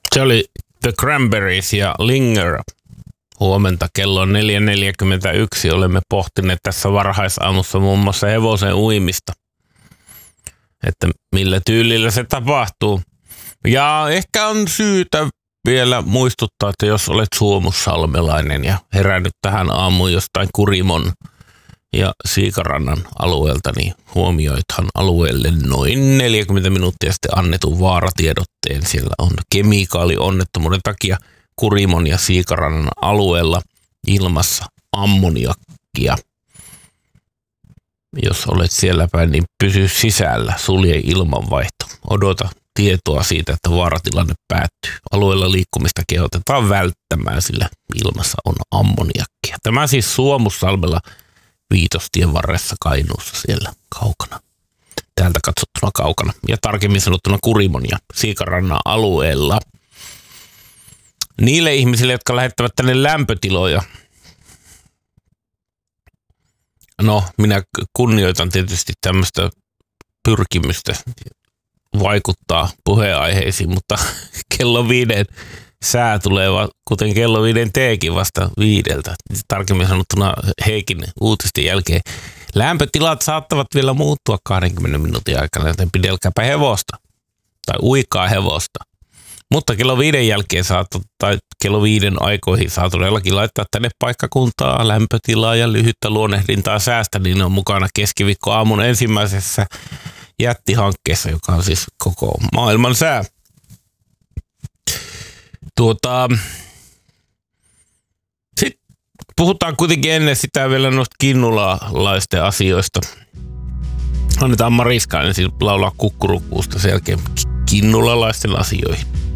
Se oli The Cranberries ja Linger. Huomenta kello on 4.41. Olemme pohtineet tässä varhaisaamussa muun muassa hevosen uimista. Että millä tyylillä se tapahtuu. Ja ehkä on syytä vielä muistuttaa, että jos olet suomussalmelainen ja herännyt tähän aamuun jostain Kurimon ja Siikarannan alueelta, niin huomioithan alueelle noin 40 minuuttia sitten annetun vaaratiedotteen. Siellä on kemikaalionnettomuuden takia Kurimon ja Siikarannan alueella ilmassa ammoniakkia. Jos olet siellä päin, niin pysy sisällä, sulje ilmanvaihto. Odota tietoa siitä, että vaaratilanne päättyy. Alueella liikkumista kehotetaan välttämään, sillä ilmassa on ammoniakkia. Tämä siis Suomussalmella Viitostien varressa Kainuussa siellä kaukana. Täältä katsottuna kaukana. Ja tarkemmin sanottuna Kurimon ja Siikarannan alueella. Niille ihmisille, jotka lähettävät tänne lämpötiloja. No, minä kunnioitan tietysti tämmöistä pyrkimystä vaikuttaa puheenaiheisiin, mutta kello 5 sää tulee, kuten kello 5 teekin vasta 5. Tarkemmin sanottuna Heikin uutisten jälkeen. Lämpötilat saattavat vielä muuttua 20 minuutin aikana, joten pidelkääpä hevosta tai uikaa hevosta. Mutta kello 5 jälkeen tai kello 5 aikoihin saa todellakin laittaa tänne paikkakuntaa, lämpötilaa ja lyhyttä luonnehdintaa säästä, niin on mukana keskiviikkoaamun ensimmäisessä jättihankkeessa, joka on siis koko maailman sää. Sitten puhutaan kuitenkin ennen sitä vielä noista kinnulalaisten asioista. Annetaan Mariska ensin laulaa kukkurukuusta sen jälkeen kinnulalaisten asioihin.